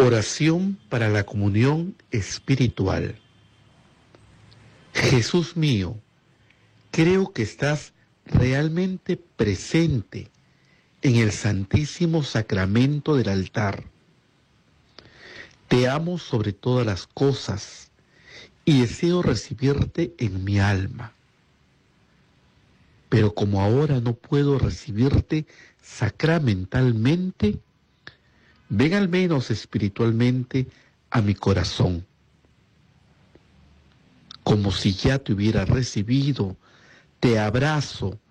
Oración para la comunión espiritual. Jesús mío, creo que estás realmente presente en el Santísimo Sacramento del altar. Te amo sobre todas las cosas y deseo recibirte en mi alma. Pero como ahora no puedo recibirte sacramentalmente, ven al menos espiritualmente a mi corazón, como si ya te hubiera recibido. Te abrazo